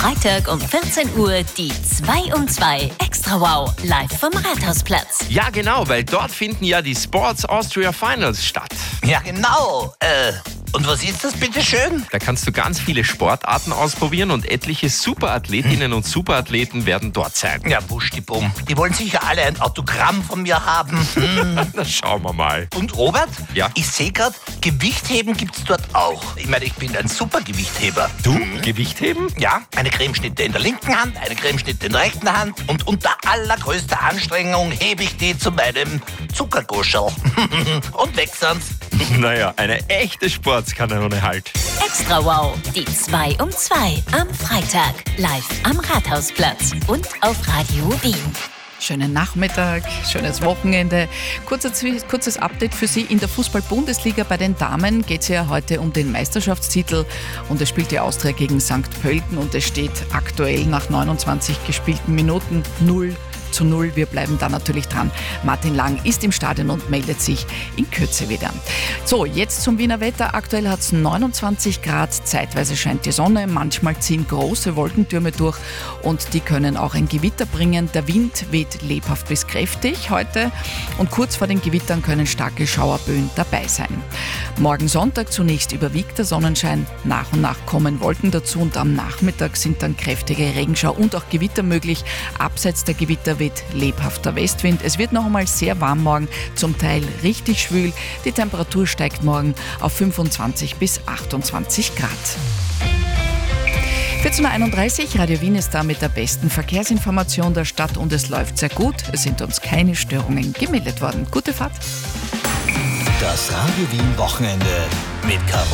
Freitag um 14 Uhr die 2 um 2 Extra Wow live vom Rathausplatz. Ja, genau, weil dort finden ja die Sports Austria Finals statt. Ja, genau. Und was ist das, bitteschön? Da kannst du ganz viele Sportarten ausprobieren und etliche Superathletinnen und Superathleten werden dort sein. Ja, wuschdibumm. Die wollen sicher alle ein Autogramm von mir haben. Na, schauen wir mal. Und Robert? Ja? Ich sehe gerade, Gewichtheben gibt's dort auch. Ich meine, ich bin ein Supergewichtheber. Du? Gewichtheben? Ja, eine Cremeschnitte in der linken Hand, eine Cremeschnitte in der rechten Hand und unter allergrößter Anstrengung hebe ich die zu meinem Zuckerguschel. Und weg sind's. Naja, eine echte Sportskanone halt. Extra Wow, die 2 um 2 am Freitag live am Rathausplatz und auf Radio Wien. Schönen Nachmittag, schönes Wochenende. Kurzes Update für Sie. In der Fußball-Bundesliga bei den Damen geht es ja heute um den Meisterschaftstitel und es spielt die Austria gegen St. Pölten und es steht aktuell nach 29 gespielten Minuten 0:0. Wir bleiben da natürlich dran. Martin Lang ist im Stadion und meldet sich in Kürze wieder. So, jetzt zum Wiener Wetter. Aktuell hat es 29 Grad, zeitweise scheint die Sonne, manchmal ziehen große Wolkentürme durch und die können auch ein Gewitter bringen. Der Wind weht lebhaft bis kräftig heute und kurz vor den Gewittern können starke Schauerböen dabei sein. Morgen Sonntag zunächst überwiegt der Sonnenschein, nach und nach kommen Wolken dazu und am Nachmittag sind dann kräftige Regenschau und auch Gewitter möglich. Abseits der Gewitter weht lebhafter Westwind. Es wird noch einmal sehr warm morgen, zum Teil richtig schwül. Die Temperatur steigt morgen auf 25 bis 28 Grad. 14.31 Uhr, Radio Wien ist da mit der besten Verkehrsinformation der Stadt und es läuft sehr gut. Es sind uns keine Störungen gemeldet worden. Gute Fahrt. Das Radio Wien Wochenende mit Caro.